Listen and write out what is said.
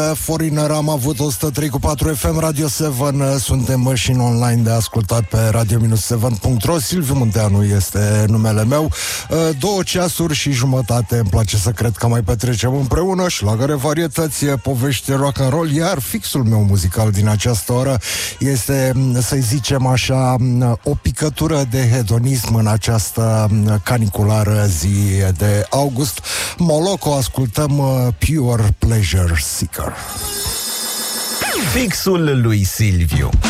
Foreigner am avut 103.4 FM, Radio 7, suntem mașini online de ascultat pe radio-7.ro. Silviu Munteanu este numele meu. 2 ceasuri și jumătate, îmi place să cred că mai petrecem împreună, șlagăre, varietăți, povești, rock and roll, iar fixul meu muzical din această oră este, să-i zicem așa, o picătură de hedonism în această caniculară zi de august. Moloko, ascultăm Pure Pleasure Seeker. Fixul lui Silviu.